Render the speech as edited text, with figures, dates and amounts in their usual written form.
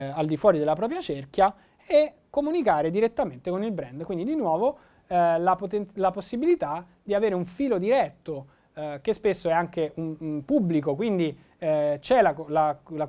al di fuori della propria cerchia e comunicare direttamente con il brand. Quindi di nuovo la possibilità di avere un filo diretto che spesso è anche un pubblico, quindi c'è la